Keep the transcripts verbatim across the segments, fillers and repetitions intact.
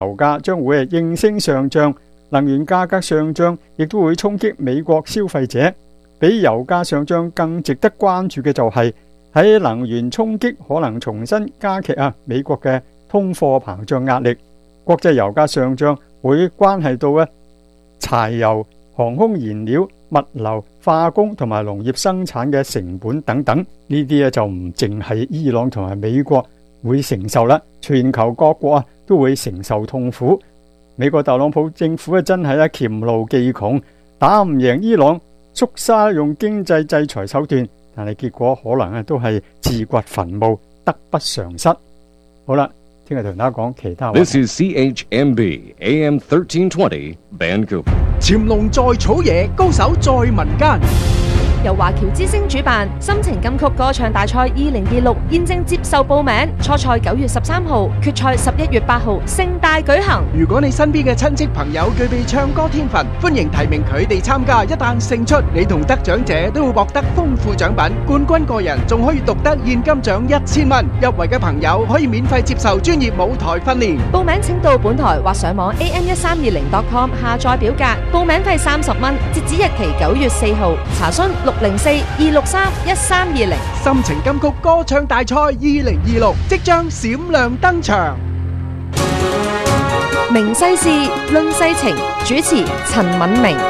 油價將會係應聲上漲，能源價格上漲亦都會衝擊美國消費者。比油價上漲更值得關注嘅就係喺能源衝擊可能重新加劇啊美國嘅通貨膨脹壓力。國際油價上漲會關係到啊柴油、航空燃料、物流、化工同埋農業生產嘅成本等等，呢啲咧就唔淨係伊朗同埋美國會承受啦，全球各國啊都會承受痛苦。美國特朗普政府咧真係咧黔驢技窮，打唔贏伊朗，縮沙用經濟制裁手段，但係結果可能咧都係自掘墳墓，得不償失。好啦，聽日同大家講其他話題。 This is C H M B A M thirteen twenty Vancouver。 潛龍在草野，高手在民間。 由華僑之星主辦心情金曲歌唱大賽二零二六現正接受報名，初賽九月十三號，決賽十一月八號，盛大舉行。 如果你身邊嘅親戚朋友具備唱歌天分，歡迎提名佢哋參加。一旦勝出，你同得獎者都會獲得豐富獎品，冠軍個人仲可以獨得現金獎一千蚊。入圍嘅朋友可以免費接受專業舞台訓練。 報名請到本台或上網 A M 一三二零 dot com 下載表格，報名費三十蚊，截止日期九月四號。查詢六零四二六三一三二零。 心情金曲歌唱大賽二零二六即將閃亮登場。 明世事論世情，主持陳敏明。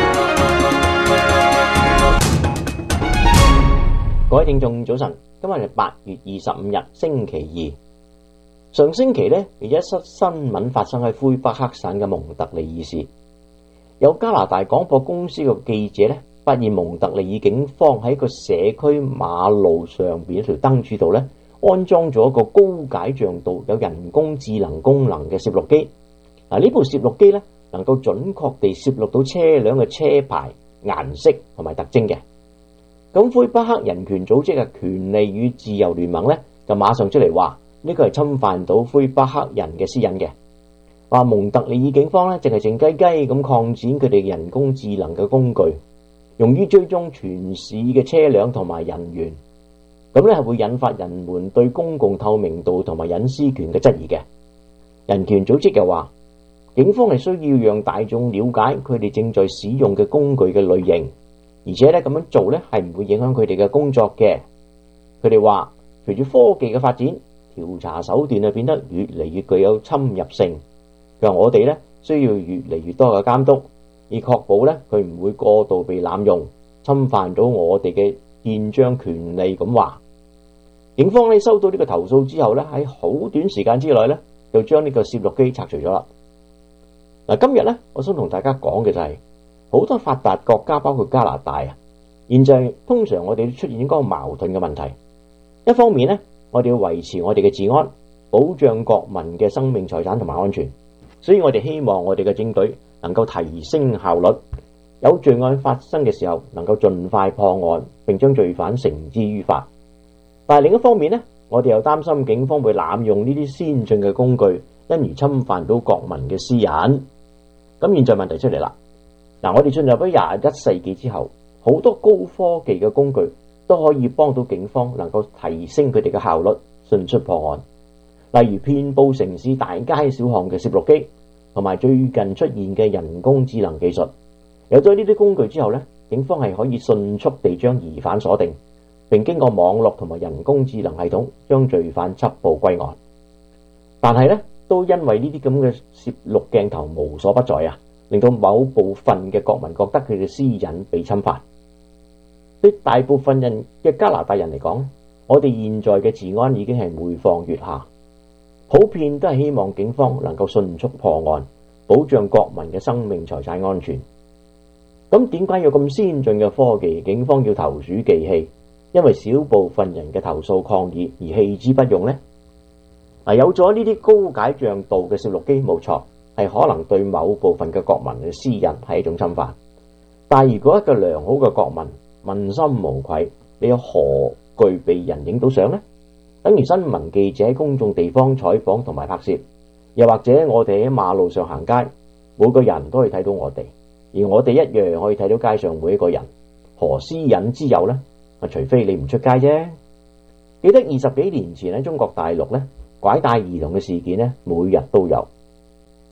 各位聽眾早晨，今日係八月二十五日星期二。上星期呢，有一則新聞發生喺魁北克省嘅蒙特利爾市，有加拿大廣播公司嘅記者呢，發現蒙特利爾警方喺個社區馬路上邊一條燈柱度咧，安裝咗一個高解像度、有人工智能功能嘅攝錄機。嗱，呢部攝錄機咧，能夠準確地攝錄到車輛嘅車牌、顏色同埋特徵嘅。咁魁北克人權組織嘅權利與自由聯盟咧，就馬上出嚟話呢個係侵犯到魁北克人嘅私隱嘅。話蒙特利爾警方咧，淨係靜雞雞咁擴展佢哋嘅人工智能嘅工具，用於追蹤全市嘅車輛同埋人員，咁咧係會引發人們對公共透明度同埋隱私權嘅質疑嘅。人權組織又話，警方係需要讓大眾了解佢哋正在使用嘅工具嘅類型，而且咧咁樣做咧係唔會影響佢哋嘅工作嘅。佢哋話，隨住科技嘅發展，調查手段啊變得越嚟越具有侵入性。佢話我哋咧需要越嚟越多嘅監督，以確保咧佢唔會過度被濫用，侵犯到我哋嘅憲章權利。咁話，警方咧收到呢個投訴之後咧，喺好短時間之內咧就將呢個攝錄機拆除咗啦。嗱，今日咧我想同大家講嘅就係、是、好多發達國家，包括加拿大啊，現在通常我哋都出現一個矛盾嘅問題。一方面咧，我哋要維持我哋嘅治安，保障國民嘅生命財產同埋安全，所以我哋希望我哋嘅警隊能夠提升效率，有罪案發生嘅時候能夠盡快破案，並將罪犯繩之於法。但係另一方面呢，我哋又擔心警方會濫用呢啲先進嘅工具，因而侵犯到國民嘅私隱。咁現在問題出嚟啦，嗱，我哋進入咗廿一世紀之後，好多高科技嘅工具都可以幫到警方能夠提升佢哋嘅效率，迅速破案。例如遍佈城市大街小巷嘅攝錄機，同埋最近出現嘅人工智能技術。有咗呢啲工具之後呢，警方係可以迅速地將疑犯鎖定，並經過網絡同埋人工智能系統將罪犯緝捕歸案。但係呢，都因為呢啲咁嘅攝錄鏡頭無所不在啊，令到某部分嘅國民覺得佢嘅私隱被侵犯。對大部分人嘅加拿大人嚟講，我哋現在嘅治安已經係每況愈下，普遍都係希望警方能夠迅速破案，保障國民嘅生命財產安全。咁點解有咁先進嘅科技，警方要投鼠忌器？因為少部分人嘅投訴抗議而棄之不用呢？嗱，有咗呢啲高解像度嘅攝錄機，冇錯，係可能對某部分嘅國民嘅私隱係一種侵犯。但係如果一個良好嘅國民問心無愧，你有何懼被人影到相呢？等於新聞記者喺公眾地方採訪同埋拍攝，又或者我哋喺馬路上行街，每個人都可以睇到我哋，而我哋一樣可以睇到街上每一個人，何私隱之有呢？啊，除非你唔出街啫。記得二十幾年前喺中國大陸呢，拐帶兒童嘅事件呢，每日都有。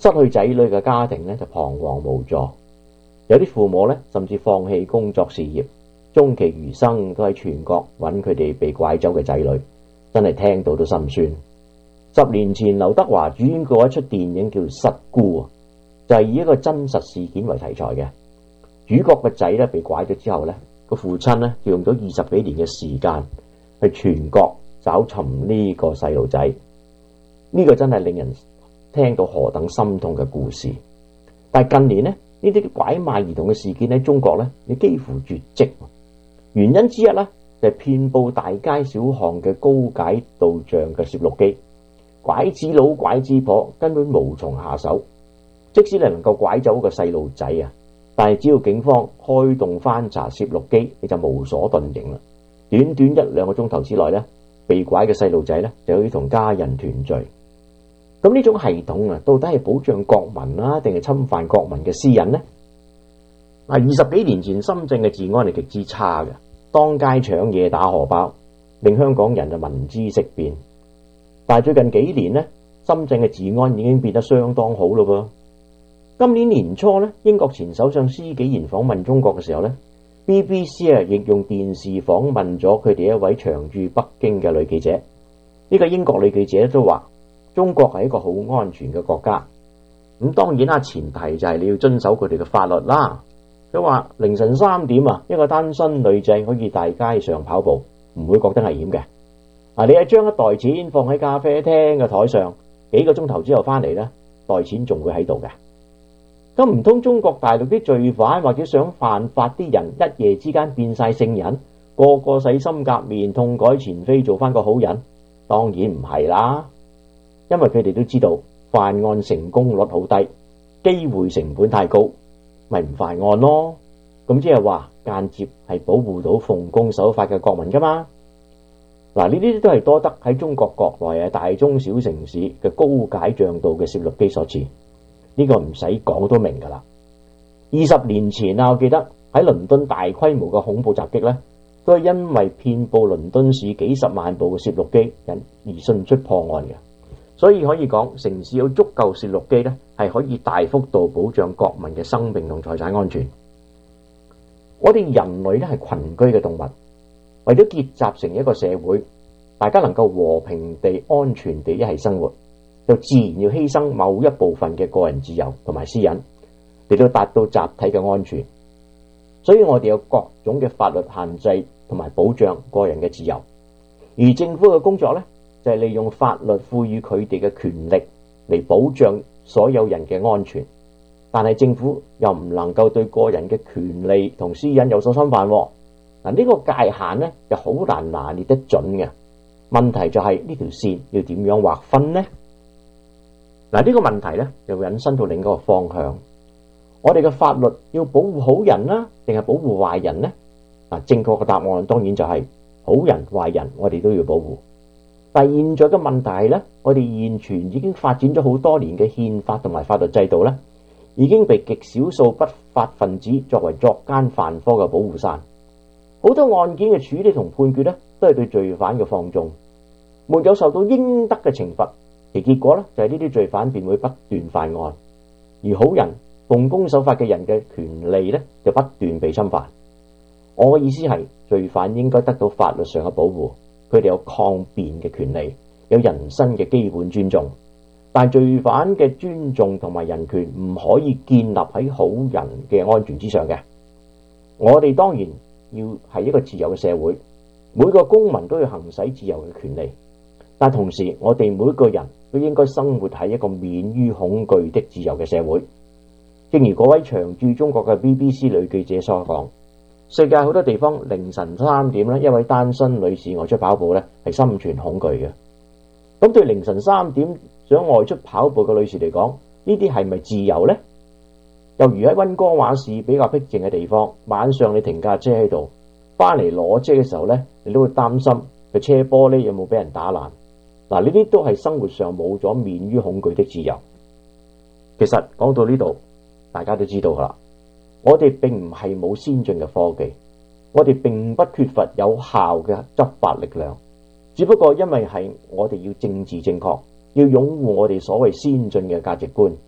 失去仔女嘅家庭咧就彷徨無助，有啲父母咧甚至放棄工作事業，終其餘生都喺全國揾佢哋被拐走嘅仔女，真係聽到都心酸。十年前劉德華主演過一出電影叫《失孤》，就係以一個真實事件為題材嘅。主角個仔咧被拐咗之後咧，個父親咧就用咗二十幾年嘅時間去全國找尋呢個細路仔。呢個真係令人聽到何等心痛嘅故事。但係近年咧，呢啲拐賣兒童嘅事件喺中國咧，你幾乎絕跡。原因之一咧就係遍佈大街小巷嘅高解度像嘅攝錄機，拐子佬拐子婆根本無從下手。即使你能夠拐走個細路仔啊，但係只要警方開動翻查攝錄機，你就無所遁形啦。短短一兩個鐘頭之內咧，被拐嘅細路仔咧就可以同家人團聚。咁呢種系統啊，到底係保障國民啊，定係侵犯國民嘅私隱呢？嗱，二十幾年前深圳嘅治安係極之差嘅，當街搶嘢打荷包，令香港人就聞之色變。但係最近幾年呢，深圳嘅治安已經變得相當好咯噃。今年年初咧，英國前首相施紀賢訪問中國嘅時候咧 ，B B C 啊亦用電視訪問咗佢哋一位長駐北京嘅女記者。呢、這個英國女記者都話：中國係一個好安全嘅國家。咁當然啦，前提就係你要遵守佢哋嘅法律啦。佢話凌晨三點啊，一個單身女仔可以大街上跑步，唔會覺得危險嘅。啊，你係將一袋錢放喺咖啡廳嘅台上，幾個鐘頭之後翻嚟咧，袋錢仲會喺度嘅。咁唔通中國大陸啲罪犯或者想犯法啲人一夜之間變晒聖人，個個洗心革面，痛改前非，做翻個好人？當然唔係啦，因為佢哋都知道犯案成功率好低，機會成本太高，咪唔犯案咯。咁即係話間接係保護到奉公守法嘅國民噶嘛。嗱，呢啲都係多得喺中國國內嘅大中小城市嘅高解像度嘅攝錄機所致。呢個唔使講都明噶啦。二十年前啊，我記得喺倫敦大規模嘅恐怖襲擊呢，都係因為遍佈倫敦市幾十萬部嘅攝錄機引而迅速破案嘅。所以可以講，城市有足夠攝錄機呢，係可以大幅度保障國民嘅生命同財產安全。我哋人類呢係群居嘅動物，為咗結集成一個社會，大家能夠和平地、安全地一齊生活，就自然要犧牲某一部分嘅個人自由同埋私隱，嚟到達到集體嘅安全。所以我哋有各種嘅法律限制同埋保障個人嘅自由，而政府嘅工作呢，就係利用法律賦予佢哋嘅權力嚟保障所有人嘅安全。但係政府又唔能夠對個人嘅權利同私隱有所侵犯。嗱，呢個界限呢，就好難拿捏得準嘅。問題就係呢條線要點樣劃分呢？嗱，呢個問題咧，又會引申到另一個方向。我哋嘅法律要保護好人啦，定係保護壞人呢？嗱，正確嘅答案當然就係好人壞人，我哋都要保護。但係現在嘅問題係咧，我哋現存已經發展咗好多年嘅憲法同埋法律制度咧，已經被極少數不法分子作為作奸犯科嘅保護傘。好多案件嘅處理同判決咧，都係對罪犯嘅放縱，沒有受到應得嘅懲罰。其結果咧，就係呢啲罪犯便會不斷犯案，而好人奉公守法嘅人嘅權利咧，就不斷被侵犯。我嘅意思係，罪犯應該得到法律上嘅保護，佢哋有抗辯嘅權利，有人身嘅基本尊重。但係罪犯嘅尊重同埋人權唔可以建立喺好人嘅安全之上嘅。我哋當然要係一個自由嘅社會，每個公民都要行使自由嘅權利。但同時，我哋每個人都應該生活喺一個免於恐懼的自由嘅社會。正如嗰位長駐中國嘅 B B C 女記者所講，世界好多地方凌晨三點咧，一位單身女士外出跑步咧，係心存恐懼嘅。咁對凌晨三點想外出跑步嘅女士嚟講，呢啲係咪自由呢？又如喺溫哥華市比較僻靜嘅地方，晚上你停架車喺度，翻嚟攞車嘅時候咧，你都會擔心個車玻璃有冇俾人打爛。嗱，呢啲都係生活上冇咗免於恐懼的自由。其實講到呢度，大家都知道啦，我哋並唔係冇先進嘅科技，我哋並不缺乏有效嘅執法力量，只不過因為係我哋要政治正確，要擁護我哋所謂先進嘅價值觀，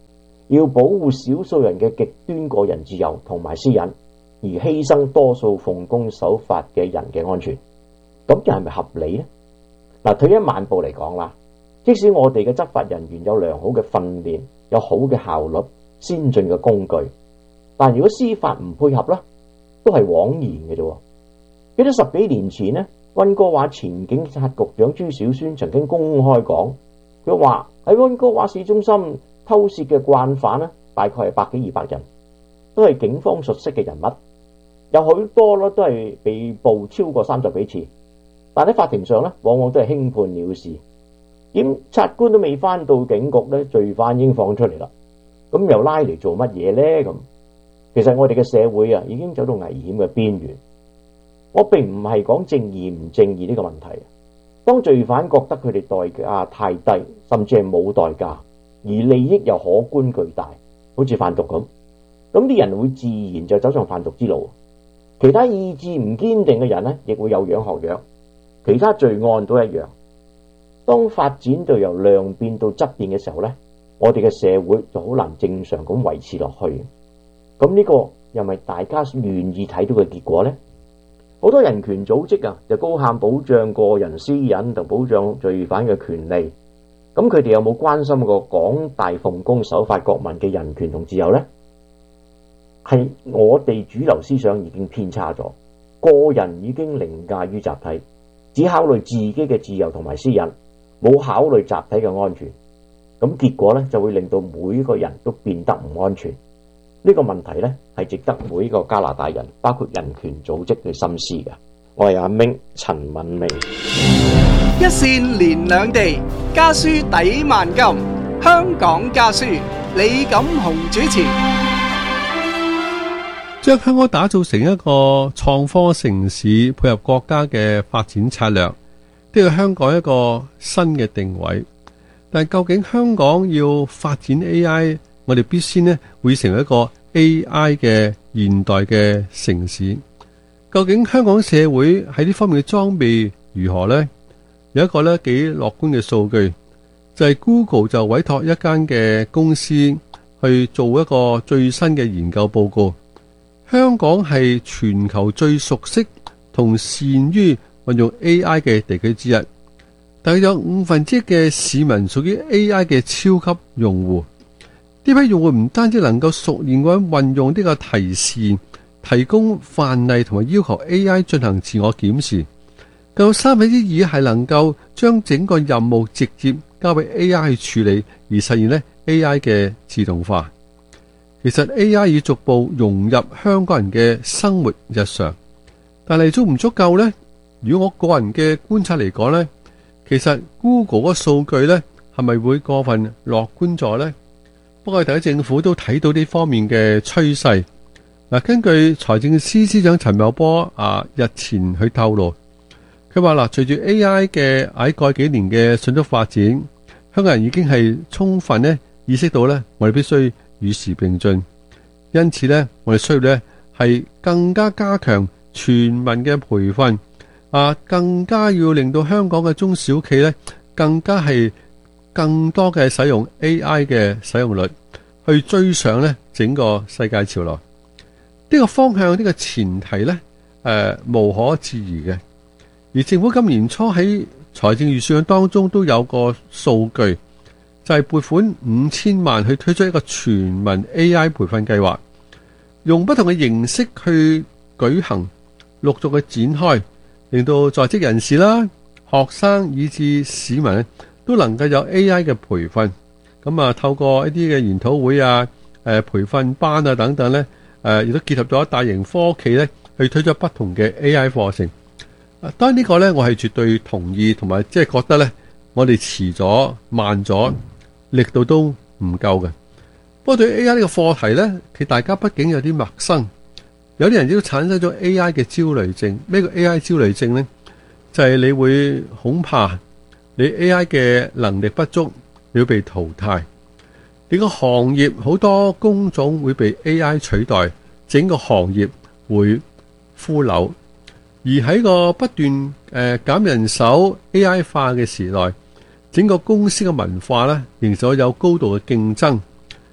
要保護少數人嘅極端個人自由同埋私隱，而犧牲多數奉公守法嘅人嘅安全，咁又係咪合理呢？嗱，退一萬步嚟講啦，即使我哋嘅執法人員有良好嘅訓練，有好嘅效率、先進嘅工具，但如果司法唔配合啦，都係枉然嘅啫。記得十幾年前呢，溫哥華前警察局長朱小宣曾經公開講，佢話喺溫哥華市中心偷竊嘅慣犯呢，大概係百幾二百人，都係警方熟悉嘅人物，有好多咧都係被捕超過三十幾次，但喺法庭上咧，往往都係輕判了事。檢察官都未翻到警局咧，罪犯已經放出嚟啦。咁又拉嚟做乜嘢呢？咁其實我哋嘅社會啊，已經走到危險嘅邊緣。我並唔係講正義唔正義呢個問題。當罪犯覺得佢哋代價太低，甚至係冇代價，而利益又可觀巨大，好似販毒咁，咁啲人會自然就走上販毒之路。其他意志唔堅定嘅人呢，亦會有樣學樣。其他罪案都一樣。當發展到由量變到質變嘅時候呢，我哋嘅社會就好難正常咁維持落去。咁呢個又咪大家願意睇到嘅結果呢？好多人權組織啊，就高喊保障個人私隱同保障罪犯嘅權利。咁佢哋有冇關心過廣大奉公守法國民嘅人權同自由呢？係我哋主流思想已經偏差咗，個人已經凌駕於集體，只考慮自己嘅自由同埋私隱，冇考慮集體嘅安全。咁結果呢，就會令到每一個人都變得唔安全。呢個問題呢，係值得每一個加拿大人，包括人權組織去深思嘅。我係阿明陳敏明。 一線連兩地，家書抵萬金。香港家書，李錦雄主持。 將香港打造成一個創科城市，配合國家嘅發展策略，都係香港一個新嘅定位。但究竟香港要發展 A I， 我哋必須呢會成為一個 A I 嘅現代嘅城市。究竟香港社會喺呢方面嘅裝備如何呢？有一個呢幾樂觀嘅數據，就係 Google 就委託一間嘅公司去做一個最新嘅研究報告。香港係全球最熟悉同善於運用 A I 嘅地區之一，大約有五分之一嘅市民屬於 A I 嘅超級用戶。呢批用戶唔單止能夠熟練咁運用呢個提示、提供範例同埋要求 A I 進行自我檢視，更有三分之二係能夠將整個任務直接交俾 A I 去處理，而實現呢 A I 嘅自動化。其實 A I 已逐步融入香港人嘅生活日常，但係足唔足夠呢？如果我個人嘅觀察嚟講呢，其實 Google 嗰個數據呢係咪會過分樂觀咗呢？不過，大家政府都睇到呢方面嘅趨勢。嗱，根據財政司司長陳茂波啊日前去透露，佢話嗱，隨住 A I 嘅喺過去幾年嘅迅速發展，香港人已經係充分呢意識到呢，我哋必須與時並進。因此呢，我哋需要呢係更加加強全民嘅培訓，啊，更加要令到香港嘅中小企呢更加係更多嘅使用 A I 嘅使用率，去追上呢整個世界潮流。呢個方向，呢個前提呢，誒無可置疑嘅。而政府今年初喺財政預算案當中都有個數據，就係撥款五千萬去推出一個全民 A I 培訓計劃，用不同嘅形式去舉行，陸續嘅展開，令到在職人士啦、學生以至市民都能夠有 A I 嘅培訓。咁啊，透過一啲嘅研討會啊、誒培訓班啊等等呢，誒亦都結合咗大型科企呢，去推出不同嘅 A I 課程。當然呢個呢，我係絕對同意，同埋即係覺得呢，我哋遲咗、慢咗，力度都唔夠嘅。不過對於 A I 呢個課題呢，其實大家畢竟有啲陌生，有啲人都產生咗 A I 嘅焦慮症。咩叫 A I 焦慮症呢？就係你會恐怕你 A I 嘅能力不足，你會被淘汰。你個行業好多工種會被 A I 取代，整個行業會枯朽。而喺個不斷誒減人手 A I 化嘅時代，整個公司嘅文化咧，仍然有高度嘅競爭。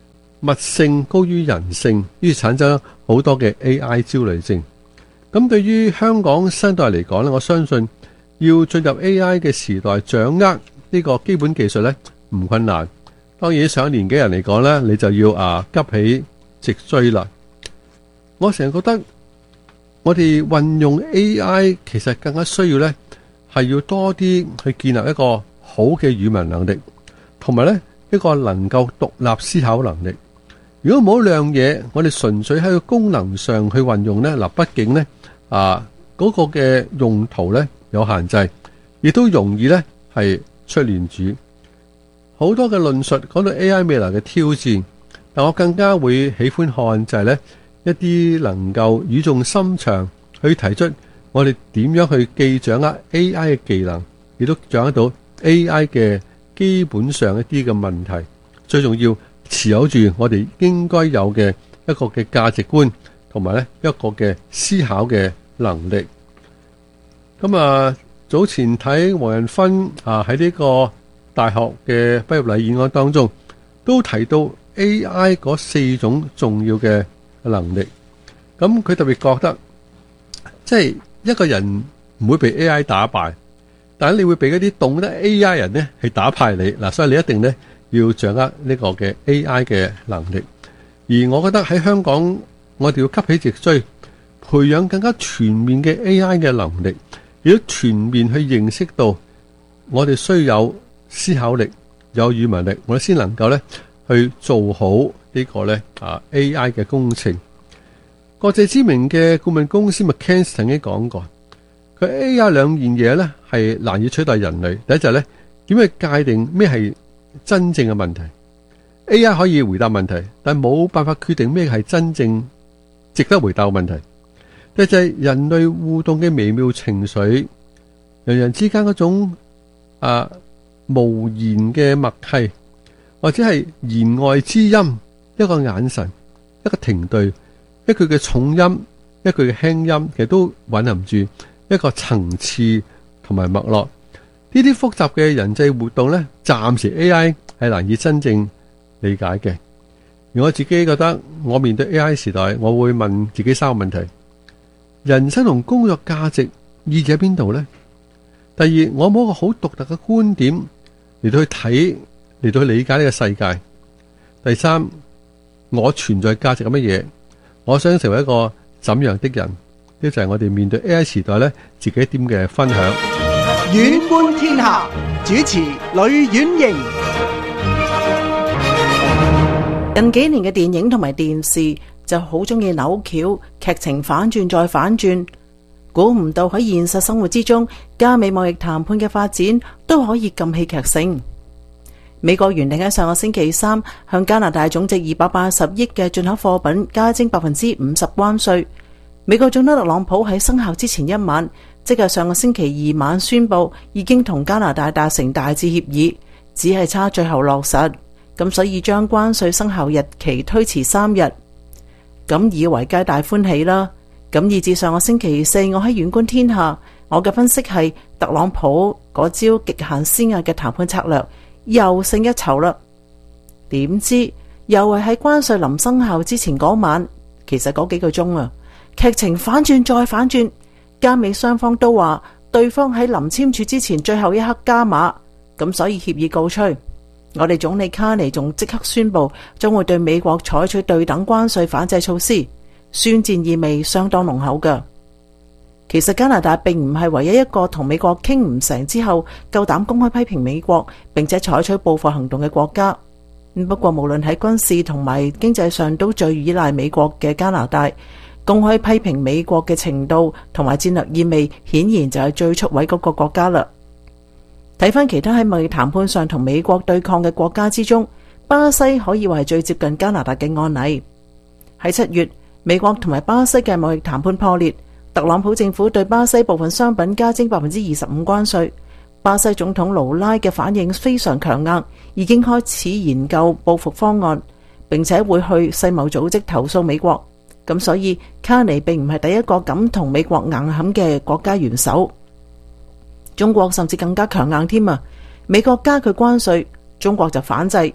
物性高於人性，於是產生好多嘅 A I 焦慮症。咁對於香港新代嚟講咧，我相信要進入 A I 嘅時代，掌握呢個基本技術咧唔困難。當然上年紀人嚟講咧，你就要啊急起直追啦。我成日覺得我哋運用 A I 其實更加需要咧，係要多啲去建立一個好嘅語文能力，同埋咧一個能夠獨立思考能力。如果冇兩嘢，我哋純粹喺個功能上去運用咧，嗱，畢竟咧啊嗰個嘅用途咧有限制，亦都容易咧係出亂子。好多嘅論述講到 A I 未來嘅挑戰，但我更加會喜歡看就係咧一啲能夠語重心長去提出我哋點樣去既掌握 A I 嘅技能，亦都掌握到 A I 嘅基本上一啲嘅問題。最重要持有住我哋應該有嘅一個嘅價值觀，同埋咧一個嘅思考嘅能力。咁啊，早前睇黃仁勳啊喺呢個大學嘅畢業禮演講當中，都提到 A I 嗰四種重要嘅能力。咁佢特別覺得，即係一個人唔會被 A I 打敗，但係你會被嗰啲懂得 A I 人咧係打敗你嗱，所以你一定咧要掌握呢個嘅 A I 嘅能力。而我覺得喺香港，我哋要急起直追，培養更加全面嘅 A I 嘅能力，亦都全面去認識到我哋需要有思考力、有語文力，我哋先能夠咧去做好呢個咧啊 A I 嘅工程。國際知名嘅顧問公司 McKinsey 曾經講過，佢 A I 兩件嘢咧係難以取代人類。第一就係咧點去界定咩係真正嘅問題。A I 可以回答問題，但冇辦法決定咩係真正值得回答嘅問題。第二就係人類互動嘅微妙情緒，人人之間嗰種啊無言嘅默契，或者係言外之音，一個眼神，一個停頓，一句嘅重音，一句嘅輕音，其實都蘊含住一個層次同埋脈絡。呢啲複雜嘅人際活動咧，暫時 A I 係難以真正理解嘅。而我自己覺得，我面對 A I 時代，我會問自己三個問題：人生同工作價值意義喺邊度呢？第二，我冇一個好獨特嘅觀點嚟到去睇，嚟到去理解呢個世界。第三，我存在價值係乜嘢？我想成為一個怎樣的人？呢就係我哋面對 A I 時代咧，自己一點嘅分享。 遠觀天下，主持呂婉瑩。 近幾年嘅電影同埋電視就好中意扭橋，劇情反轉再反轉。估唔到喺現實生活之中，加美貿易談判嘅發展都可以咁戲劇性。美國原定喺上個星期三向加拿大總值二百八十億嘅進口貨品加徵百分之五十關稅。美國總統特朗普喺生效之前一晚，即係上個星期二晚宣布已經同加拿大達成大致協議，只係差最後落實。咁所以將關稅生效日期推遲三日，咁以為皆大歡喜啦。咁以至上個星期四，我喺遠觀天下，我嘅分析係特朗普嗰招極限施壓嘅談判策略又勝一籌啦。點知又係喺關稅臨生效之前嗰晚，其實嗰幾個鐘啊，劇情反轉再反轉，加美雙方都話對方喺臨簽署之前最後一刻加碼，咁所以協議告吹。我哋總理卡尼仲即刻宣布將會對美國採取對等關稅反制措施，宣戰意味相當濃厚㗎。其實加拿大並唔係唯一一個同美國傾唔成之後夠膽公開批評美國並且採取報復行動嘅國家。不過無論喺軍事同埋經濟上都最依賴美國嘅加拿大，公開批評美國嘅程度同埋戰略意味，顯然就係最出位嗰個國家啦。睇翻其他喺貿易談判上同美國對抗嘅國家之中，巴西可以話係最接近加拿大嘅案例。喺七月，美國同埋巴西嘅貿易談判破裂，特朗普政府對巴西部分商品加徵百分之二十五關稅。巴西總統盧拉嘅反應非常強硬，已經開始研究報復方案，並且會去世貿組織投訴美國。咁所以卡尼並唔係第一個敢同美國硬撼嘅國家元首。中國甚至更加強硬添啊！美國加佢關稅，中國就反制。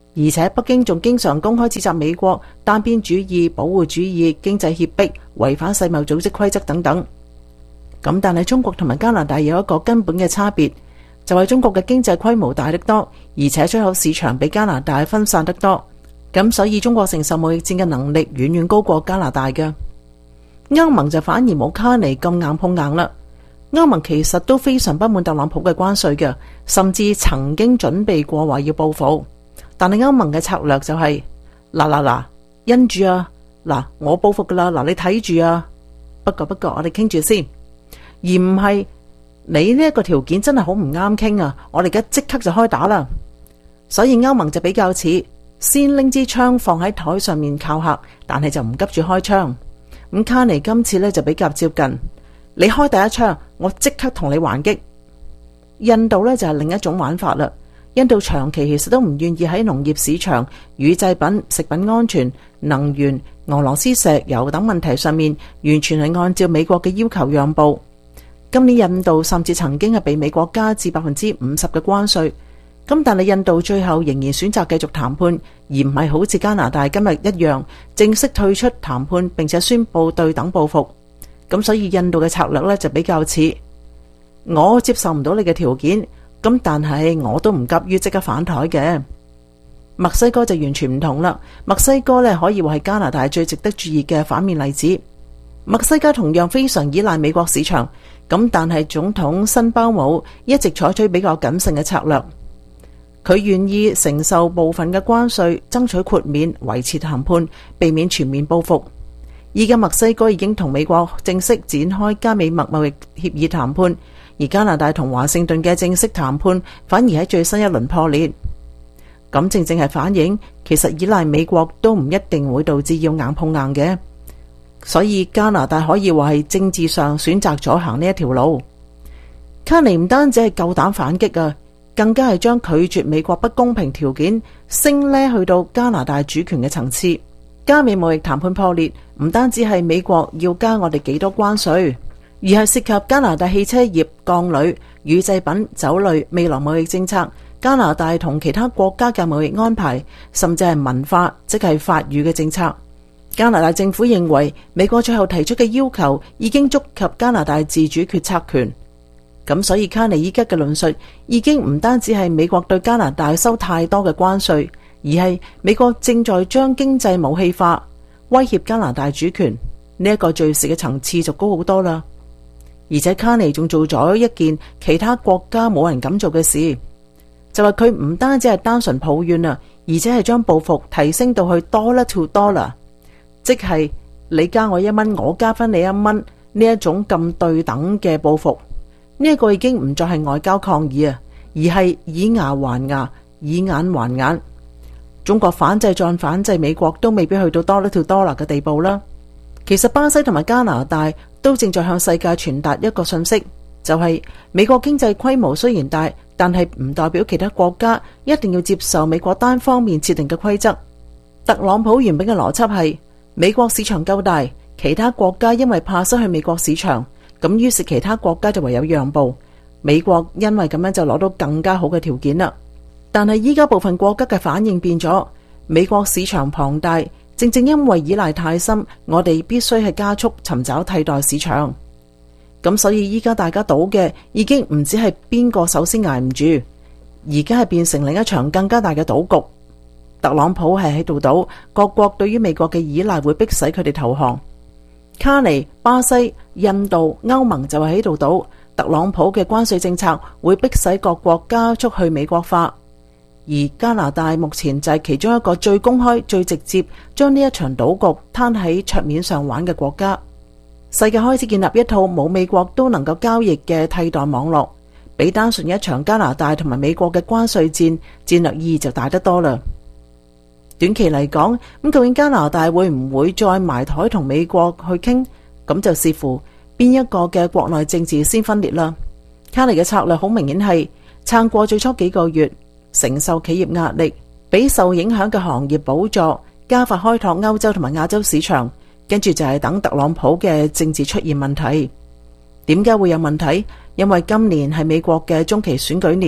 而且北京仲經常公開指責美國單邊主義、保護主義、經濟脅迫、違反世貿組織規則等等。咁但係中國同埋加拿大有一個根本嘅差別，就係中國嘅經濟規模大得多，而且出口市場比加拿大分散得多。咁所以中國承受貿易戰嘅能力遠遠高過加拿大嘅。歐盟就反而冇卡尼咁硬碰硬啦。歐盟其實都非常不滿特朗普嘅關稅嘅，甚至曾經準備過話要報復。但係歐盟嘅策略就係嗱嗱嗱，因住啊，嗱我報復噶啦，嗱你睇住啊。不過不過我哋傾住先，而唔係你呢一個條件真係好唔啱傾啊，我哋而家即刻就開打啦。所以歐盟就比較似先拎支槍放喺台上面靠嚇，但係就唔急住開槍。咁卡尼今次呢就比較接近，你開第一槍，我即刻同你還擊。印度呢就係另一種玩法啦。印度長期其實都唔願意喺農業市場、乳製品、食品安全、能源、俄羅斯石油等問題上面，完全係按照美國嘅要求讓步。今年印度甚至曾經係被美國加至百分之五十嘅關稅，咁但係印度最後仍然選擇繼續談判，而唔係好似加拿大今日一樣正式退出談判，並且宣布對等報復。咁所以印度嘅策略呢，就比較似我接受唔到你嘅條件。咁但係我都唔急於即刻反台嘅。墨西哥就完全唔同啦。墨西哥咧可以話係加拿大最值得注意嘅反面例子。墨西哥同樣非常依賴美國市場，咁但係總統辛鮑姆一直採取比較謹慎嘅策略。佢願意承受部分嘅關稅，爭取豁免，維持談判，避免全面報復。依家墨西哥已經同美國正式展開加美墨貿易協議談判。而加拿大同華盛頓嘅正式談判反而喺最新一輪破裂，咁正正係反映其實依賴美國都唔一定會導致要硬碰硬嘅，所以加拿大可以話係政治上選擇咗行呢一條路。卡尼唔單止係夠膽反擊啊，更加係將拒絕美國不公平條件升呢去到加拿大主權嘅層次。加美貿易談判破裂，唔單止係美國要加我哋幾多關稅，而係涉及加拿大汽車業、鋼鋁、乳製品、酒類未來貿易政策、加拿大同其他國家嘅貿易安排，甚至係文化，即係法語嘅政策。加拿大政府認為美國最後提出嘅要求已經觸及加拿大自主決策權，咁所以卡尼依家嘅論述已經唔單止係美國對加拿大收太多嘅關稅，而係美國正在將經濟武器化，威脅加拿大主權。呢一個敘事嘅層次就高好多啦。而且卡尼仲做咗一件其他國家冇人敢做嘅事，就係佢唔單止係單純抱怨啊，而且係將報復提升到去 dollar to dollar， 即係你加我一蚊，我加翻你一蚊呢一種咁對等嘅報復。呢、這、一個已經唔再係外交抗議啊，而係以牙還牙，以眼還眼。中國反制再反制美國都未必去到 dollar to dollar 嘅地步啦。其實巴西同埋加拿大都正在向世界傳達一個信息，就係、是、美國經濟規模雖然大，但係唔代表其他國家一定要接受美國單方面設定嘅規則。特朗普原本嘅邏輯係美國市場夠大，其他國家因為怕失去美國市場，咁於是其他國家就唯有讓步，美國因為咁樣就攞到更加好嘅條件啦。但係依家部分國家嘅反應變咗，美國市場龐大，正正因為依賴太深，我哋必須係加速尋找替代市場。咁所以依家大家賭嘅已經唔止係邊個首先挨唔住，而家係變成另一場更加大嘅賭局。特朗普係喺度賭，各國對於美國嘅依賴會迫使佢哋投降。卡尼、巴西、印度、歐盟就係喺度賭，特朗普嘅關稅政策會迫使各國加速去美國化。而加拿大目前就係其中一個最公開、最直接將呢一場賭局攤喺桌面上玩嘅國家。世界開始建立一套冇美國都能夠交易嘅替代網絡，比單純一場加拿大同埋美國嘅關稅戰戰略意義就大得多啦。短期嚟講，咁究竟加拿大會唔會再埋台同美國去傾？咁就視乎邊一個嘅國內政治先分裂啦。卡尼嘅策略好明顯係撐過最初幾個月，承受企業壓力，俾受影響嘅行業補助，加快開拓歐洲同埋亞洲市場，跟住就係等特朗普嘅政治出現問題。點解會有問題？因為今年係美國嘅中期選舉年，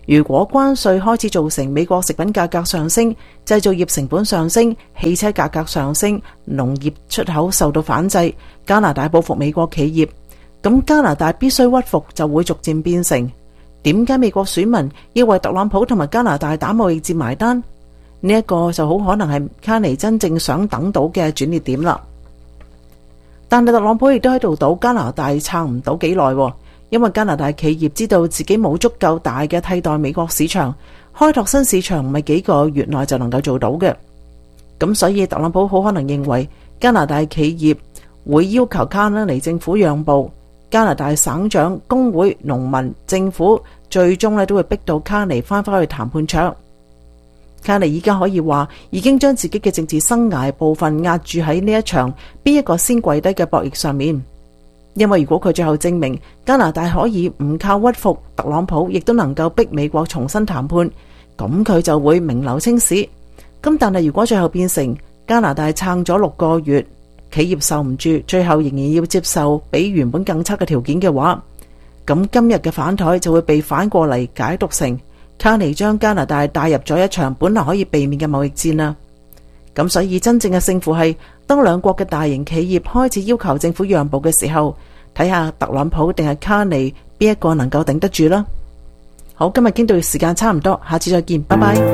如果關稅開始造成美國食品價格上升、製造業成本上升、汽車價格上升、農業出口受到反制，加拿大報復美國企業，咁加拿大必須屈服，就會逐漸變成點解美國選民要為特朗普同埋加拿大打貿易戰埋單？呢、這、一個就好可能係卡尼真正想等到嘅轉捩點啦。但係特朗普亦都喺度賭加拿大撐唔到幾耐，因為加拿大企業知道自己冇足夠大嘅替代美國市場，開拓新市場唔係幾個月內就能夠做到嘅。咁所以特朗普好可能認為加拿大企業會要求卡尼政府讓步，加拿大省長、工會、農民、政府最終咧都會逼到卡尼翻返去談判桌。卡尼依家可以話已經將自己嘅政治生涯部分壓住喺呢一場邊一個先跪低嘅博弈上面。因為如果佢最後證明加拿大可以唔靠屈服，特朗普亦都能夠逼美國重新談判，咁佢就會名留青史。咁但係如果最後變成加拿大撐咗六個月，企業受唔住，最後仍然要接受比原本更差嘅條件嘅話，咁今日嘅反台就會被反過嚟解讀成卡尼將加拿大帶入咗一場本來可以避免嘅貿易戰啦。咁所以真正嘅勝負係當兩國嘅大型企業開始要求政府讓步嘅時候，睇下特朗普定係卡尼邊一個能夠頂得住啦。好，今日傾到時間差唔多，下次再見，拜拜。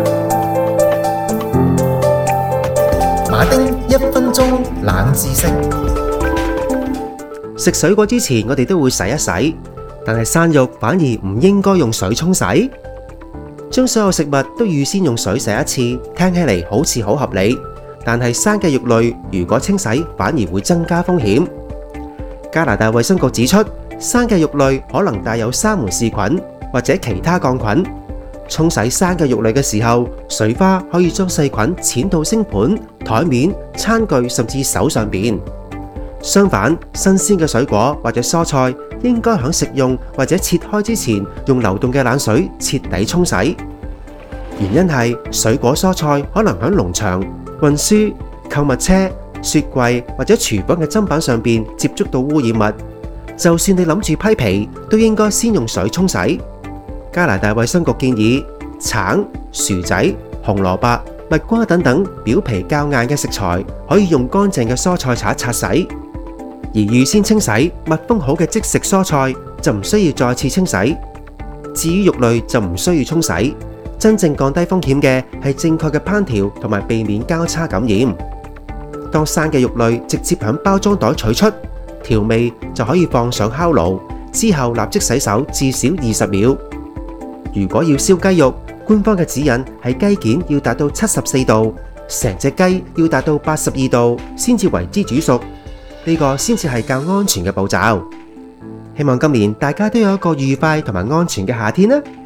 馬丁一分鐘冷知識。食水果之前我哋都會洗一洗，但係生肉反而唔應該用水沖洗。將所有食物都預先用水洗一次，聽起嚟好似好合理，但係生嘅肉類如果清洗反而會增加風險。加拿大衛生局指出，生嘅肉類可能帶有沙門氏菌或者其他桿菌。沖洗生嘅肉類嘅時候，水花可以將細菌濺到星盤、台面、餐具甚至手上邊。相反，新鮮嘅水果或者蔬菜應該喺食用或者切開之前，用流動嘅冷水徹底沖洗。原因係水果蔬菜可能喺農場、運輸、購物車、雪櫃或者廚房嘅砧板上邊接觸到污染物。就算你諗住批皮，都應該先用水沖洗。加拿大衛生局建議，橙、薯仔、紅蘿蔔、蜜瓜等等表皮較硬嘅食材，可以用乾淨嘅蔬菜刷擦洗。而預先清洗、密封好嘅即食蔬菜就唔需要再次清洗。至於肉類就唔需要沖洗。真正降低風險嘅係正確嘅烹調同埋避免交叉感染。當生嘅肉類直接響包裝袋取出，調味就可以放上烤爐，之後立即洗手至少二十秒。如果要燒雞肉，官方嘅指引係雞件要達到七十四度，成隻雞要達到八十二度先至為之煮熟。呢個先至係較安全嘅步驟。希望今年大家都有一個愉快同埋安全嘅夏天啦〜